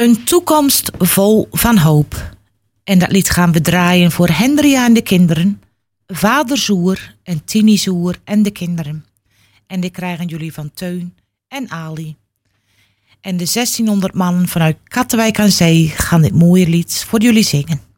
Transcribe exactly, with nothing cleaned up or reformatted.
Een toekomst vol van hoop. En dat lied gaan we draaien voor Hendria en de kinderen, vader Zoer en Tini Zoer en de kinderen. En die krijgen jullie van Teun en Ali. En de zestienhonderd mannen vanuit Kattenwijk aan Zee gaan dit mooie lied voor jullie zingen.